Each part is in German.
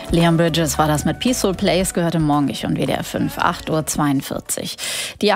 Leon Bridges war das mit Peaceful Place, gehörte morgendlich und WDR 5, 8:42 Uhr. Die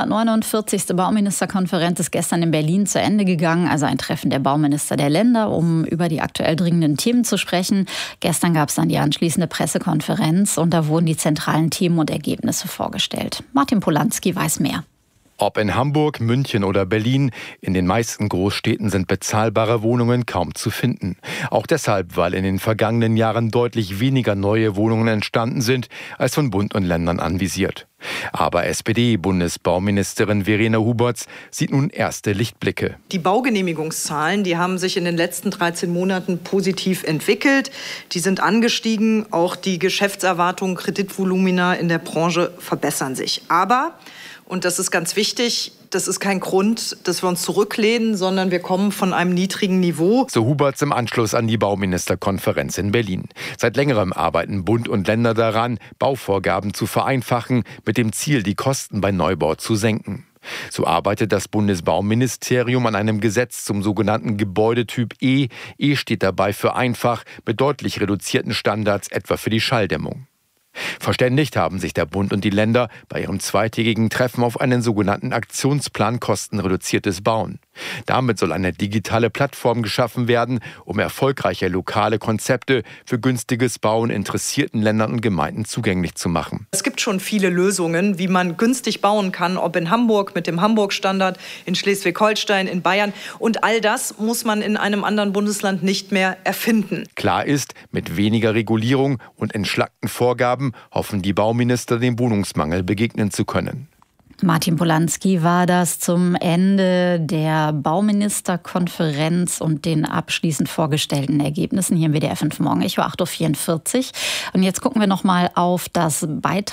149. Bauministerkonferenz ist gestern in Berlin zu Ende gegangen, also ein Treffen der Bauminister der Länder, um über die aktuell dringenden Themen zu sprechen. Gestern gab es dann die anschließende Pressekonferenz und da wurden die zentralen Themen und Ergebnisse vorgestellt. Martin Polanski weiß mehr. Ob in Hamburg, München oder Berlin, in den meisten Großstädten sind bezahlbare Wohnungen kaum zu finden. Auch deshalb, weil in den vergangenen Jahren deutlich weniger neue Wohnungen entstanden sind, als von Bund und Ländern anvisiert. Aber SPD-Bundesbauministerin Verena Huberts sieht nun erste Lichtblicke. Die Baugenehmigungszahlen, die haben sich in den letzten 13 Monaten positiv entwickelt. Die sind angestiegen. Auch die Geschäftserwartungen, Kreditvolumina in der Branche verbessern sich. Aber, und das ist ganz wichtig, das ist kein Grund, dass wir uns zurücklehnen, sondern wir kommen von einem niedrigen Niveau. So Huberts im Anschluss an die Bauministerkonferenz in Berlin. Seit längerem arbeiten Bund und Länder daran, Bauvorgaben zu vereinfachen, mit dem Ziel, die Kosten bei Neubau zu senken. So arbeitet das Bundesbauministerium an einem Gesetz zum sogenannten Gebäudetyp E. E steht dabei für einfach, mit deutlich reduzierten Standards, etwa für die Schalldämmung. Verständigt haben sich der Bund und die Länder bei ihrem zweitägigen Treffen auf einen sogenannten Aktionsplan kostenreduziertes Bauen. Damit soll eine digitale Plattform geschaffen werden, um erfolgreiche lokale Konzepte für günstiges Bauen interessierten Ländern und Gemeinden zugänglich zu machen. Es gibt schon viele Lösungen, wie man günstig bauen kann, ob in Hamburg mit dem Hamburg-Standard, in Schleswig-Holstein, in Bayern. Und all das muss man in einem anderen Bundesland nicht mehr erfinden. Klar ist, mit weniger Regulierung und entschlackten Vorgaben hoffen die Bauminister, dem Wohnungsmangel begegnen zu können. Martin Polanski war das zum Ende der Bauministerkonferenz und den abschließend vorgestellten Ergebnissen hier im WDR 5 Morgenecho, 8:44 Uhr. Und jetzt gucken wir noch mal auf das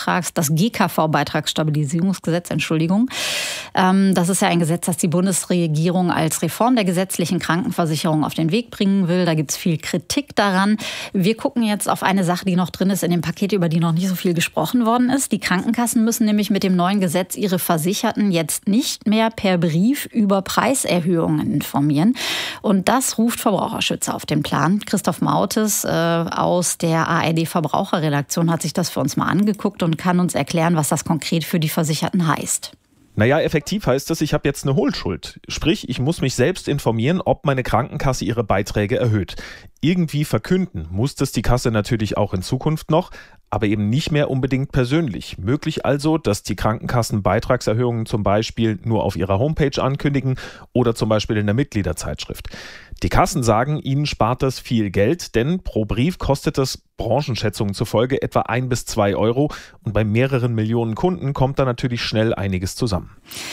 GKV-Beitragsstabilisierungsgesetz, Das ist ja ein Gesetz, das die Bundesregierung als Reform der gesetzlichen Krankenversicherung auf den Weg bringen will. Da gibt es viel Kritik daran. Wir gucken jetzt auf eine Sache, die noch drin ist in dem Paket, über die noch nicht so viel gesprochen worden ist. Die Krankenkassen müssen nämlich mit dem neuen Gesetz ihre Versicherten jetzt nicht mehr per Brief über Preiserhöhungen informieren. Und das ruft Verbraucherschützer auf den Plan. Christoph Mautes aus der ARD-Verbraucherredaktion hat sich das für uns mal angeguckt und kann uns erklären, was das konkret für die Versicherten heißt. Naja, effektiv heißt das, ich habe jetzt eine Hohlschuld. Sprich, ich muss mich selbst informieren, ob meine Krankenkasse ihre Beiträge erhöht. Irgendwie verkünden muss das die Kasse natürlich auch in Zukunft noch, aber eben nicht mehr unbedingt persönlich. Möglich also, dass die Krankenkassen Beitragserhöhungen zum Beispiel nur auf ihrer Homepage ankündigen oder zum Beispiel in der Mitgliederzeitschrift. Die Kassen sagen, ihnen spart das viel Geld, denn pro Brief kostet das Branchenschätzungen zufolge etwa 1 bis 2 Euro und bei mehreren Millionen Kunden kommt da natürlich schnell einiges zusammen.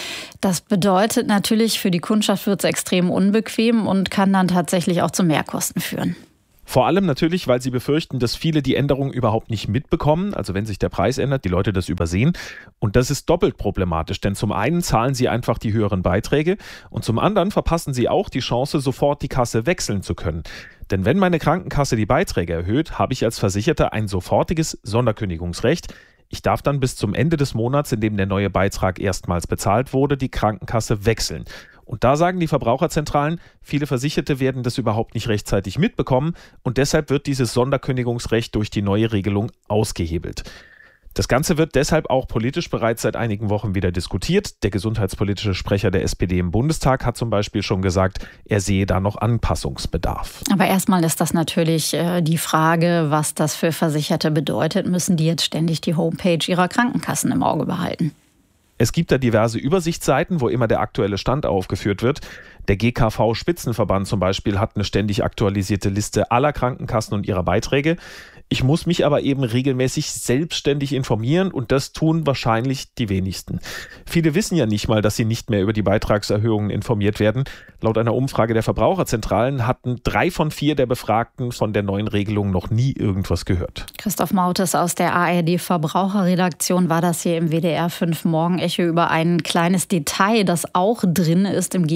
Das bedeutet natürlich, für die Kundschaft wird es extrem unbequem und kann dann tatsächlich auch zu Mehrkosten führen. Vor allem natürlich, weil sie befürchten, dass viele die Änderung überhaupt nicht mitbekommen, also wenn sich der Preis ändert, die Leute das übersehen. Und das ist doppelt problematisch, denn zum einen zahlen sie einfach die höheren Beiträge und zum anderen verpassen sie auch die Chance, sofort die Kasse wechseln zu können. Denn wenn meine Krankenkasse die Beiträge erhöht, habe ich als Versicherter ein sofortiges Sonderkündigungsrecht. Ich darf dann bis zum Ende des Monats, in dem der neue Beitrag erstmals bezahlt wurde, die Krankenkasse wechseln. Und da sagen die Verbraucherzentralen, viele Versicherte werden das überhaupt nicht rechtzeitig mitbekommen und deshalb wird dieses Sonderkündigungsrecht durch die neue Regelung ausgehebelt. Das Ganze wird deshalb auch politisch bereits seit einigen Wochen wieder diskutiert. Der gesundheitspolitische Sprecher der SPD im Bundestag hat zum Beispiel schon gesagt, er sehe da noch Anpassungsbedarf. Aber erstmal ist das natürlich die Frage, was das für Versicherte bedeutet. Müssen die jetzt ständig die Homepage ihrer Krankenkassen im Auge behalten? Es gibt da diverse Übersichtsseiten, wo immer der aktuelle Stand aufgeführt wird. Der GKV-Spitzenverband zum Beispiel hat eine ständig aktualisierte Liste aller Krankenkassen und ihrer Beiträge. Ich muss mich aber eben regelmäßig selbstständig informieren und das tun wahrscheinlich die wenigsten. Viele wissen ja nicht mal, dass sie nicht mehr über die Beitragserhöhungen informiert werden. Laut einer Umfrage der Verbraucherzentralen hatten 3 von 4 der Befragten von der neuen Regelung noch nie irgendwas gehört. Christoph Mautes aus der ARD-Verbraucherredaktion war das hier im WDR 5 Morgenecho über ein kleines Detail, das auch drin ist im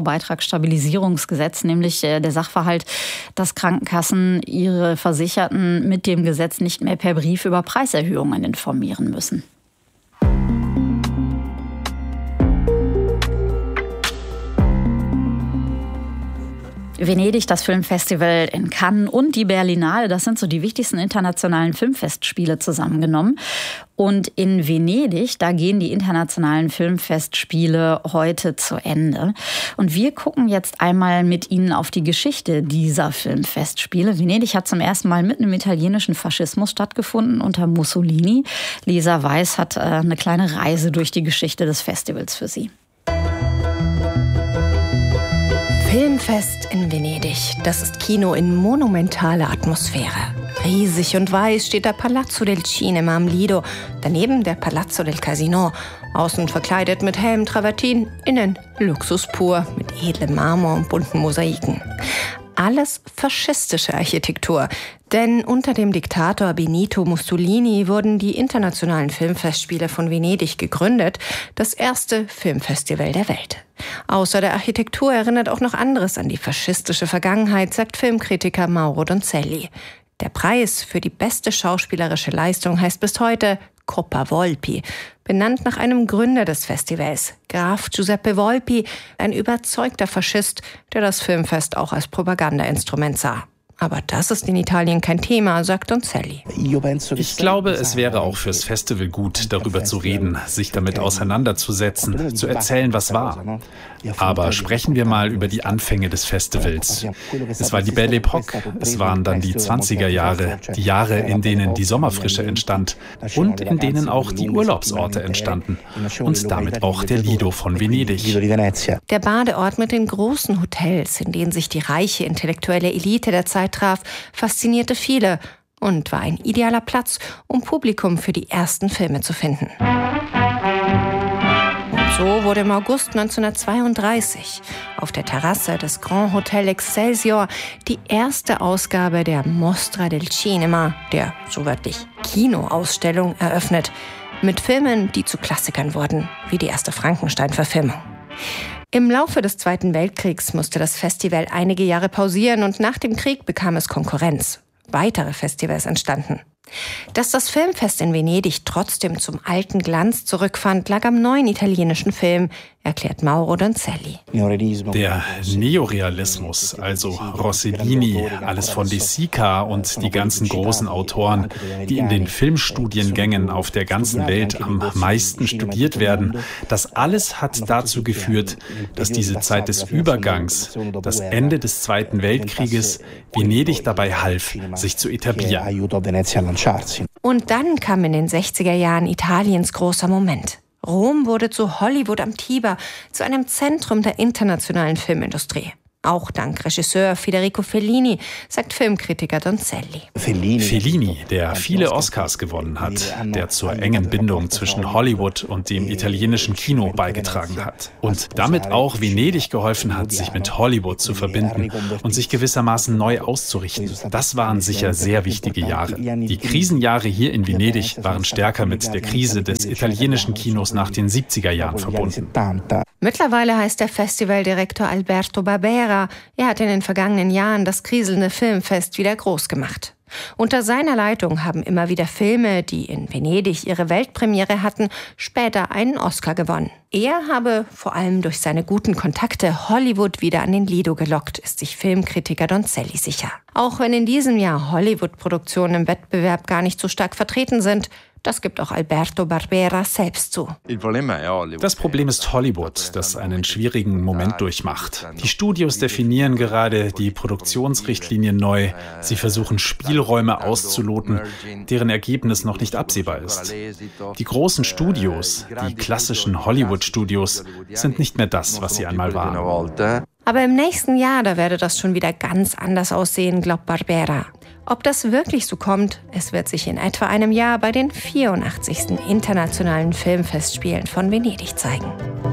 GKV-Beitragsstabilisierungsgesetz, nämlich der Sachverhalt, dass Krankenkassen ihre Versicherten mit dem Gesetz nicht mehr per Brief über Preiserhöhungen informieren müssen. Venedig, das Filmfestival in Cannes und die Berlinale, das sind so die wichtigsten internationalen Filmfestspiele zusammengenommen. Und in Venedig, da gehen die internationalen Filmfestspiele heute zu Ende. Und wir gucken jetzt einmal mit Ihnen auf die Geschichte dieser Filmfestspiele. Venedig hat zum ersten Mal mitten im italienischen Faschismus stattgefunden unter Mussolini. Lisa Weiß hat eine kleine Reise durch die Geschichte des Festivals für Sie. Filmfest in Venedig, das ist Kino in monumentaler Atmosphäre. Riesig und weiß steht der Palazzo del Cinema am Lido, daneben der Palazzo del Casino. Außen verkleidet mit hellem Travertin, innen Luxus pur mit edlem Marmor und bunten Mosaiken. Alles faschistische Architektur, denn unter dem Diktator Benito Mussolini wurden die internationalen Filmfestspiele von Venedig gegründet, das erste Filmfestival der Welt. Außer der Architektur erinnert auch noch anderes an die faschistische Vergangenheit, sagt Filmkritiker Mauro Donzelli. Der Preis für die beste schauspielerische Leistung heißt bis heute Coppa Volpi, benannt nach einem Gründer des Festivals, Graf Giuseppe Volpi, ein überzeugter Faschist, der das Filmfest auch als Propagandainstrument sah. Aber das ist in Italien kein Thema, sagt Donzelli. Ich glaube, es wäre auch fürs Festival gut, darüber zu reden, sich damit auseinanderzusetzen, zu erzählen, was war. Aber sprechen wir mal über die Anfänge des Festivals. Es war die Belle Époque, es waren dann die 20er Jahre, die Jahre, in denen die Sommerfrische entstand und in denen auch die Urlaubsorte entstanden und damit auch der Lido von Venedig. Der Badeort mit den großen Hotels, in denen sich die reiche intellektuelle Elite der Zeit traf, faszinierte viele und war ein idealer Platz, um Publikum für die ersten Filme zu finden. Und so wurde im August 1932 auf der Terrasse des Grand Hotel Excelsior die erste Ausgabe der Mostra del Cinema, der so wörtlich Kinoausstellung, eröffnet, mit Filmen, die zu Klassikern wurden, wie die erste Frankenstein-Verfilmung. Im Laufe des Zweiten Weltkriegs musste das Festival einige Jahre pausieren und nach dem Krieg bekam es Konkurrenz. Weitere Festivals entstanden. Dass das Filmfest in Venedig trotzdem zum alten Glanz zurückfand, lag am neuen italienischen Film, erklärt Mauro Donzelli. Der Neorealismus, also Rossellini, alles von De Sica und die ganzen großen Autoren, die in den Filmstudiengängen auf der ganzen Welt am meisten studiert werden, das alles hat dazu geführt, dass diese Zeit des Übergangs, das Ende des Zweiten Weltkrieges, Venedig dabei half, sich zu etablieren. Und dann kam in den 60er Jahren Italiens großer Moment. Rom wurde zu Hollywood am Tiber, zu einem Zentrum der internationalen Filmindustrie. Auch dank Regisseur Federico Fellini, sagt Filmkritiker Donzelli. Fellini, der viele Oscars gewonnen hat, der zur engen Bindung zwischen Hollywood und dem italienischen Kino beigetragen hat und damit auch Venedig geholfen hat, sich mit Hollywood zu verbinden und sich gewissermaßen neu auszurichten. Das waren sicher sehr wichtige Jahre. Die Krisenjahre hier in Venedig waren stärker mit der Krise des italienischen Kinos nach den 70er Jahren verbunden. Mittlerweile heißt der Festivaldirektor Alberto Barbera. Er hat in den vergangenen Jahren das kriselnde Filmfest wieder groß gemacht. Unter seiner Leitung haben immer wieder Filme, die in Venedig ihre Weltpremiere hatten, später einen Oscar gewonnen. Er habe vor allem durch seine guten Kontakte Hollywood wieder an den Lido gelockt, ist sich Filmkritiker Donzelli sicher. Auch wenn in diesem Jahr Hollywood-Produktionen im Wettbewerb gar nicht so stark vertreten sind, das gibt auch Alberto Barbera selbst zu. Das Problem ist Hollywood, das einen schwierigen Moment durchmacht. Die Studios definieren gerade die Produktionsrichtlinien neu. Sie versuchen Spielräume auszuloten, deren Ergebnis noch nicht absehbar ist. Die großen Studios, die klassischen Hollywood-Studios, sind nicht mehr das, was sie einmal waren. Aber im nächsten Jahr, da werde das schon wieder ganz anders aussehen, glaubt Barbera. Ob das wirklich so kommt, es wird sich in etwa einem Jahr bei den 84. Internationalen Filmfestspielen von Venedig zeigen.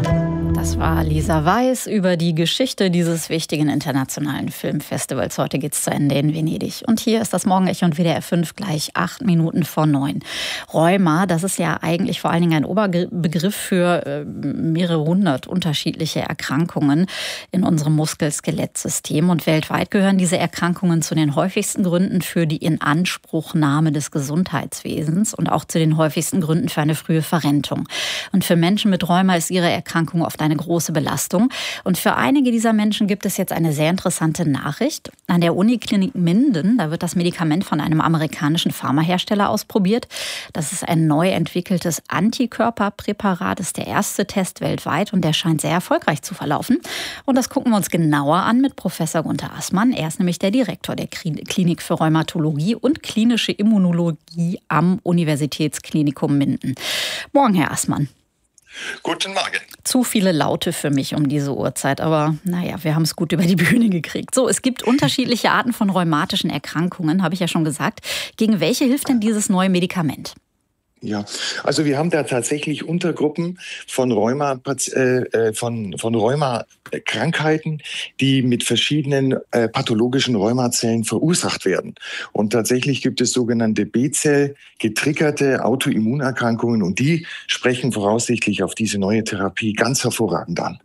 Das war Lisa Weiß über die Geschichte dieses wichtigen internationalen Filmfestivals. Heute geht's zu Ende in Venedig. Und hier ist das Morgenecho und WDR 5 gleich 8 Minuten vor 9. Rheuma, das ist ja eigentlich vor allen Dingen ein Oberbegriff für mehrere hundert unterschiedliche Erkrankungen in unserem Muskel-Skelett-System. Und weltweit gehören diese Erkrankungen zu den häufigsten Gründen für die Inanspruchnahme des Gesundheitswesens und auch zu den häufigsten Gründen für eine frühe Verrentung. Und für Menschen mit Rheuma ist ihre Erkrankung oft eine eine große Belastung. Und für einige dieser Menschen gibt es jetzt eine sehr interessante Nachricht. An der Uniklinik Minden, da wird das Medikament von einem amerikanischen Pharmahersteller ausprobiert. Das ist ein neu entwickeltes Antikörperpräparat, ist der erste Test weltweit und der scheint sehr erfolgreich zu verlaufen. Und das gucken wir uns genauer an mit Professor Gunther Assmann. Er ist nämlich der Direktor der Klinik für Rheumatologie und klinische Immunologie am Universitätsklinikum Minden. Morgen, Herr Assmann. Guten Morgen. Zu viele Laute für mich um diese Uhrzeit, aber naja, wir haben es gut über die Bühne gekriegt. So, es gibt unterschiedliche Arten von rheumatischen Erkrankungen, habe ich ja schon gesagt. Gegen welche hilft denn dieses neue Medikament? Ja, also wir haben da tatsächlich Untergruppen von Rheuma-Krankheiten, die mit verschiedenen pathologischen Rheumazellen verursacht werden. Und tatsächlich gibt es sogenannte B-Zell getriggerte Autoimmunerkrankungen und die sprechen voraussichtlich auf diese neue Therapie ganz hervorragend an.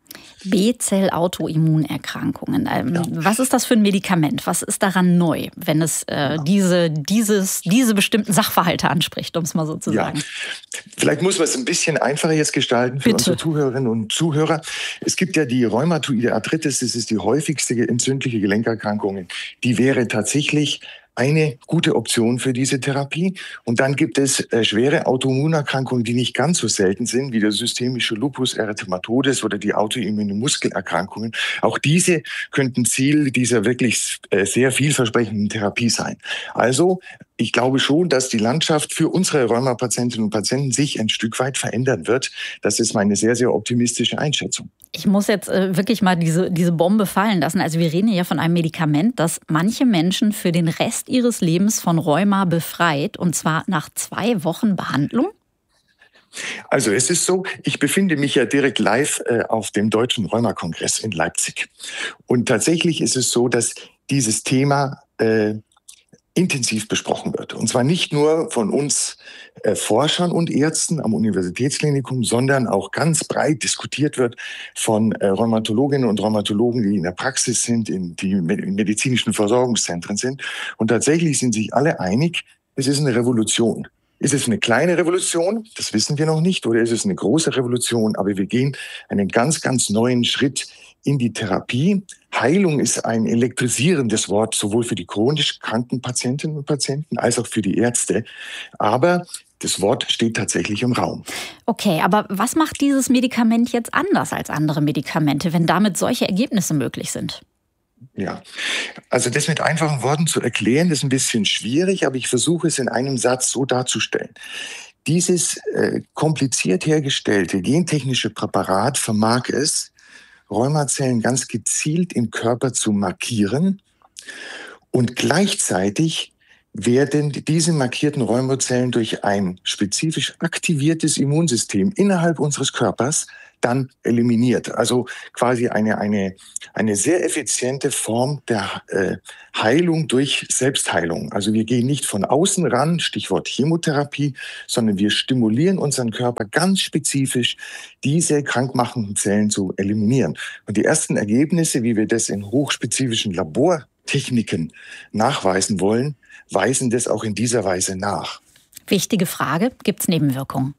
B-Zell-Autoimmunerkrankungen. Was ist das für ein Medikament? Was ist daran neu, wenn es diese bestimmten Sachverhalte anspricht, um es mal so zu sagen? Vielleicht muss man es ein bisschen einfacher jetzt gestalten für unsere Zuhörerinnen und Zuhörer. Es gibt ja die rheumatoide Arthritis, das ist die häufigste entzündliche Gelenkerkrankung. Die wäre tatsächlich eine gute Option für diese Therapie. Und dann gibt es schwere Autoimmunerkrankungen, die nicht ganz so selten sind, wie der systemische Lupus erythematodes oder die autoimmune Muskelerkrankungen. Auch diese könnten Ziel dieser wirklich sehr vielversprechenden Therapie sein. Also ich glaube schon, dass die Landschaft für unsere Rheumapatientinnen und Patienten sich ein Stück weit verändern wird. Das ist meine sehr, sehr optimistische Einschätzung. Ich muss jetzt wirklich mal diese Bombe fallen lassen. Also wir reden hier von einem Medikament, das manche Menschen für den Rest ihres Lebens von Rheuma befreit. Und zwar nach 2 Wochen Behandlung. Also es ist so, ich befinde mich ja direkt live auf dem Deutschen Rheuma-Kongress in Leipzig. Und tatsächlich ist es so, dass dieses Thema intensiv besprochen wird. Und zwar nicht nur von uns Forschern und Ärzten am Universitätsklinikum, sondern auch ganz breit diskutiert wird von Rheumatologinnen und Rheumatologen, die in der Praxis sind, die in medizinischen Versorgungszentren sind. Und tatsächlich sind sich alle einig, es ist eine Revolution. Ist es eine kleine Revolution? Das wissen wir noch nicht. Oder ist es eine große Revolution? Aber wir gehen einen ganz, ganz neuen Schritt in die Therapie. Heilung ist ein elektrisierendes Wort, sowohl für die chronisch kranken Patientinnen und Patienten als auch für die Ärzte. Aber das Wort steht tatsächlich im Raum. Okay, aber was macht dieses Medikament jetzt anders als andere Medikamente, wenn damit solche Ergebnisse möglich sind? Ja, also das mit einfachen Worten zu erklären, ist ein bisschen schwierig, aber ich versuche es in einem Satz so darzustellen. Dieses kompliziert hergestellte gentechnische Präparat vermag es, Rheumazellen ganz gezielt im Körper zu markieren und gleichzeitig werden diese markierten Rheumazellen durch ein spezifisch aktiviertes Immunsystem innerhalb unseres Körpers dann eliminiert. Also quasi eine sehr effiziente Form der Heilung durch Selbstheilung. Also wir gehen nicht von außen ran, Stichwort Chemotherapie, sondern wir stimulieren unseren Körper ganz spezifisch, diese krankmachenden Zellen zu eliminieren. Und die ersten Ergebnisse, wie wir das in hochspezifischen Labortechniken nachweisen wollen, weisen das auch in dieser Weise nach. Wichtige Frage, gibt es Nebenwirkungen?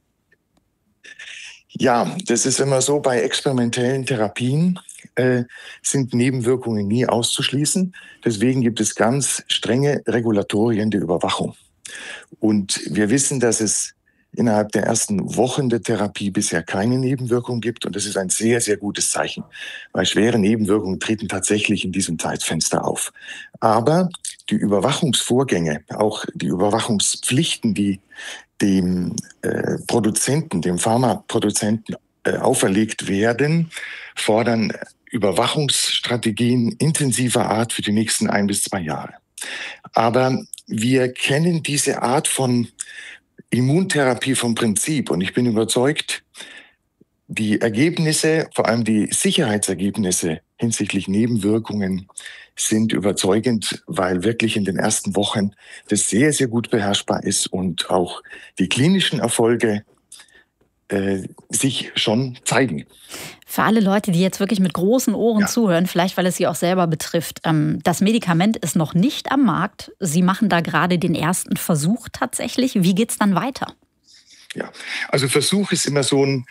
Ja, das ist immer so, bei experimentellen Therapien sind Nebenwirkungen nie auszuschließen. Deswegen gibt es ganz strenge Regulatorien der Überwachung. Und wir wissen, dass es innerhalb der ersten Wochen der Therapie bisher keine Nebenwirkungen gibt. Und das ist ein sehr, sehr gutes Zeichen, weil schwere Nebenwirkungen treten tatsächlich in diesem Zeitfenster auf. Aber die Überwachungsvorgänge, auch die Überwachungspflichten, die dem Produzenten, dem Pharmaproduzenten auferlegt werden, fordern Überwachungsstrategien intensiver Art für die nächsten 1 bis 2 Jahre. Aber wir kennen diese Art von Immuntherapie vom Prinzip und ich bin überzeugt, die Ergebnisse, vor allem die Sicherheitsergebnisse hinsichtlich Nebenwirkungen sind überzeugend, weil wirklich in den ersten Wochen das sehr, sehr gut beherrschbar ist und auch die klinischen Erfolge sich schon zeigen. Für alle Leute, die jetzt wirklich mit großen Ohren zuhören, vielleicht weil es Sie auch selber betrifft, das Medikament ist noch nicht am Markt. Sie machen da gerade den ersten Versuch tatsächlich. Wie geht's dann weiter? Ja, also Versuch ist immer so ein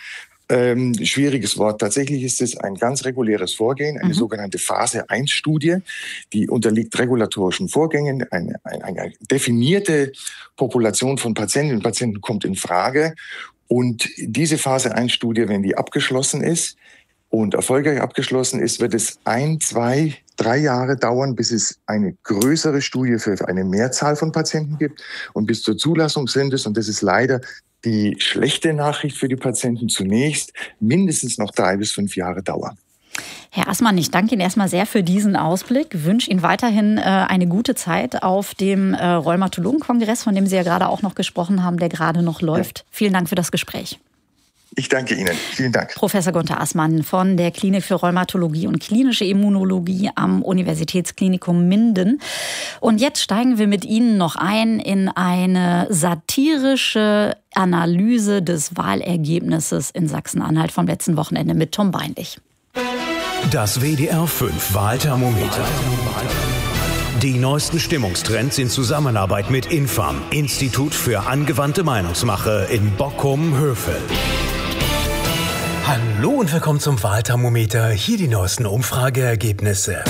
Schwieriges Wort. Tatsächlich ist es ein ganz reguläres Vorgehen, eine sogenannte Phase-1-Studie, die unterliegt regulatorischen Vorgängen. Eine definierte Population von Patientinnen und Patienten kommt in Frage. Und diese Phase-1-Studie, wenn die abgeschlossen ist und erfolgreich abgeschlossen ist, wird es 1, 2, 3 Jahre dauern, bis es eine größere Studie für eine Mehrzahl von Patienten gibt. Und bis zur Zulassung sind es, und das ist leider die schlechte Nachricht für die Patienten, zunächst mindestens noch 3 bis 5 Jahre dauern. Herr Assmann, ich danke Ihnen erstmal sehr für diesen Ausblick, wünsche Ihnen weiterhin eine gute Zeit auf dem Rheumatologenkongress, von dem Sie ja gerade auch noch gesprochen haben, der gerade noch läuft. Ja. Vielen Dank für das Gespräch. Ich danke Ihnen. Vielen Dank. Professor Günther Assmann von der Klinik für Rheumatologie und klinische Immunologie am Universitätsklinikum Minden. Und jetzt steigen wir mit Ihnen noch ein in eine satirische Analyse des Wahlergebnisses in Sachsen-Anhalt vom letzten Wochenende mit Tom Beinlich. Das WDR 5 Wahlthermometer. Die neuesten Stimmungstrends in Zusammenarbeit mit Infam, Institut für angewandte Meinungsmache in Bochum-Hövel. Hallo und willkommen zum Wahlthermometer. Hier die neuesten Umfrageergebnisse.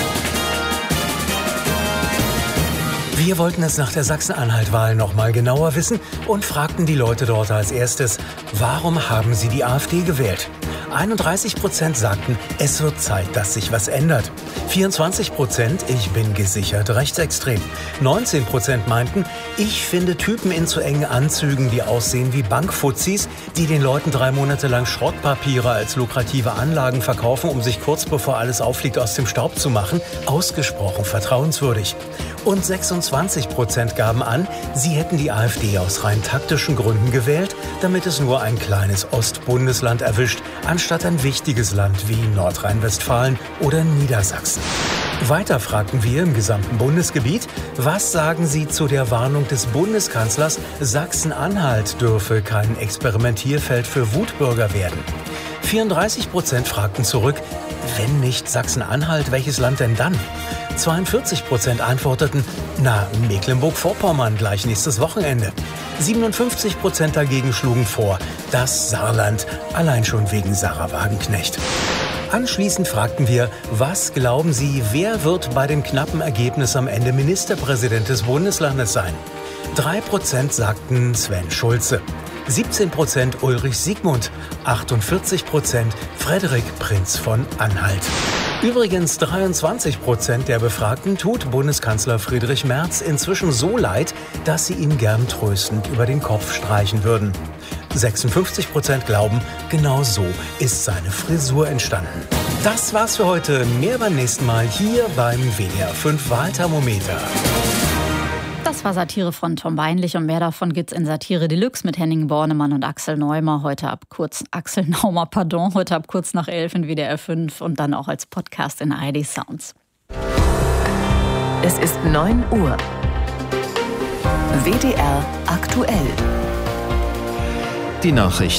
Wir wollten es nach der Sachsen-Anhalt-Wahl noch mal genauer wissen und fragten die Leute dort als erstes, warum haben sie die AfD gewählt? 31% sagten, es wird Zeit, dass sich was ändert. 24%, ich bin gesichert rechtsextrem. 19% meinten, ich finde Typen in zu engen Anzügen, die aussehen wie Bankfuzis, die den Leuten 3 Monate lang Schrottpapiere als lukrative Anlagen verkaufen, um sich kurz bevor alles auffliegt aus dem Staub zu machen, ausgesprochen vertrauenswürdig. Und 26% gaben an, sie hätten die AfD aus rein taktischen Gründen gewählt, damit es nur ein kleines Ostbundesland erwischt, anstatt ein wichtiges Land wie Nordrhein-Westfalen oder Niedersachsen. Weiter fragten wir im gesamten Bundesgebiet, was sagen Sie zu der Warnung des Bundeskanzlers, Sachsen-Anhalt dürfe kein Experimentierfeld für Wutbürger werden. 34% fragten zurück, wenn nicht Sachsen-Anhalt, welches Land denn dann? 42% antworteten, na, Mecklenburg-Vorpommern gleich nächstes Wochenende. 57% dagegen schlugen vor, das Saarland, allein schon wegen Sarah Wagenknecht. Anschließend fragten wir, was glauben Sie, wer wird bei dem knappen Ergebnis am Ende Ministerpräsident des Bundeslandes sein? 3% sagten Sven Schulze. 17% Ulrich Siegmund, 48% Frederik Prinz von Anhalt. Übrigens 23% der Befragten tut Bundeskanzler Friedrich Merz inzwischen so leid, dass sie ihn gern tröstend über den Kopf streichen würden. 56% glauben, genau so ist seine Frisur entstanden. Das war's für heute. Mehr beim nächsten Mal hier beim WDR 5 Wahlthermometer. Das war Satire von Tom Beinlich und mehr davon gibt's in Satire Deluxe mit Henning Bornemann und Axel Naumer heute ab kurz nach 11 in WDR 5 und dann auch als Podcast in ARD Sounds. Es ist 9 Uhr. WDR aktuell. Die Nachrichten